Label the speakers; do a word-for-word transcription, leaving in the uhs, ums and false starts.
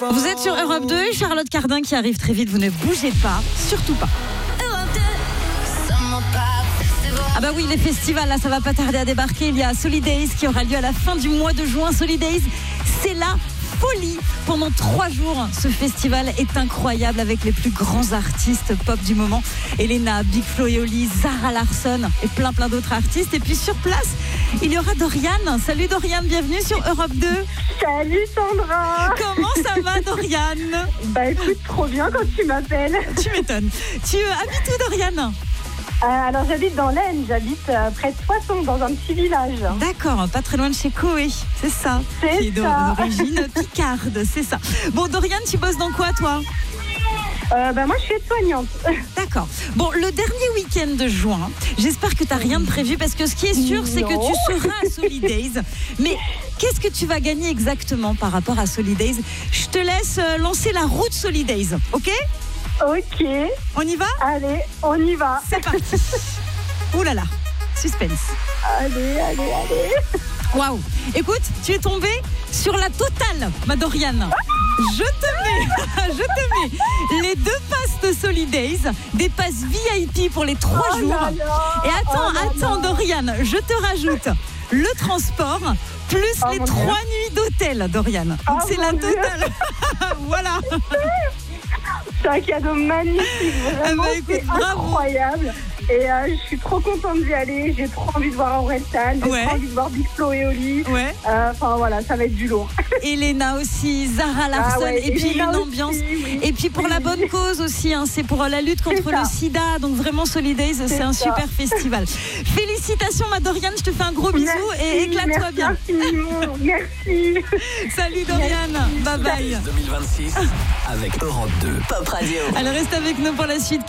Speaker 1: Vous êtes sur Europe deux, Charlotte Cardin qui arrive très vite, vous ne bougez pas, surtout pas. Ah bah oui, les festivals, là, ça va pas tarder à débarquer. Il y a Solidays qui aura lieu à la fin du mois de juin. Solidays, c'est la folie. Pendant trois jours, ce festival est incroyable avec les plus grands artistes pop du moment. Elena, Big Flo et Oli, Zara Larsson et plein plein d'autres artistes. Et puis sur place, il y aura Dorian. Salut Dorian, bienvenue sur Europe deux.
Speaker 2: Salut Sandra.
Speaker 1: Comment ça va Dorian?
Speaker 2: Bah écoute, trop bien quand tu m'appelles.
Speaker 1: Tu m'étonnes. Tu euh, habites où Dorian?
Speaker 2: Euh, alors j'habite dans l'Aisne, j'habite euh, près de Soissons, dans un petit village.
Speaker 1: D'accord, pas très loin de chez Koé, c'est ça.
Speaker 2: C'est
Speaker 1: qui est
Speaker 2: ça.
Speaker 1: d'origine picarde, c'est ça. Bon, Dorian, tu bosses dans quoi, toi?
Speaker 2: euh, bah, Moi, je suis aide-soignante.
Speaker 1: D'accord. Bon, le dernier week-end de juin, j'espère que tu n'as rien de prévu, parce que ce qui est sûr, c'est que
Speaker 2: Non.
Speaker 1: tu seras à Solidays. Mais qu'est-ce que tu vas gagner exactement par rapport à Solidays? Je te laisse euh, lancer la route Solidays, ok?
Speaker 2: Ok,
Speaker 1: On y va?
Speaker 2: allez, on y va.
Speaker 1: C'est parti. Ouh là là, suspense.
Speaker 2: Allez, allez, allez.
Speaker 1: Waouh. Écoute, tu es tombé sur la totale, ma Dorian. Je te mets, je te mets les deux passes de Solidays, des passes V I P pour les trois
Speaker 2: Oh
Speaker 1: jours.
Speaker 2: là là.
Speaker 1: Et attends,
Speaker 2: Oh là
Speaker 1: attends,
Speaker 2: là.
Speaker 1: Dorian, je te rajoute le transport plus
Speaker 2: Oh
Speaker 1: les
Speaker 2: mon
Speaker 1: trois
Speaker 2: Dieu.
Speaker 1: nuits d'hôtel, Dorian. Donc
Speaker 2: Oh
Speaker 1: c'est
Speaker 2: mon
Speaker 1: la
Speaker 2: Dieu.
Speaker 1: totale. Voilà.
Speaker 2: C'est un cadeau magnifique, vraiment,
Speaker 1: Ah bah, écoute,
Speaker 2: c'est
Speaker 1: bravo.
Speaker 2: incroyable. Et euh, je suis trop contente d'y aller, j'ai trop envie de voir Orelsan, j'ai
Speaker 1: Ouais.
Speaker 2: trop envie de voir Big Flo et Oli.
Speaker 1: Ouais.
Speaker 2: Euh, Enfin voilà, ça va être du lourd.
Speaker 1: Elena aussi, Zara Larsson,
Speaker 2: Ah ouais,
Speaker 1: et puis
Speaker 2: Elena
Speaker 1: une
Speaker 2: aussi,
Speaker 1: ambiance.
Speaker 2: oui.
Speaker 1: Et puis pour
Speaker 2: Oui,
Speaker 1: la
Speaker 2: oui.
Speaker 1: bonne cause aussi, hein, c'est pour la lutte contre
Speaker 2: C'est ça.
Speaker 1: le sida. Donc vraiment Solidays, c'est
Speaker 2: C'est
Speaker 1: un
Speaker 2: ça.
Speaker 1: super festival. Félicitations ma Dorian, je te fais un gros bisou et éclate-toi
Speaker 2: merci
Speaker 1: bien.
Speaker 2: infiniment, merci.
Speaker 1: Salut Dorian, bye bye.
Speaker 3: deux mille vingt-six avec Europe deux. Pop Radio.
Speaker 1: Alors reste avec nous pour la suite.